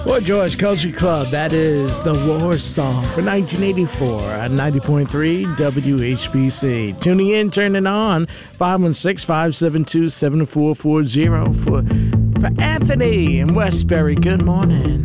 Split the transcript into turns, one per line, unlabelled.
Well, George Culture Club, that is the war song for 1984 at 90.3 WHBC. Tuning in, turning on, 516-572-7440 for Anthony in Westbury. Good morning.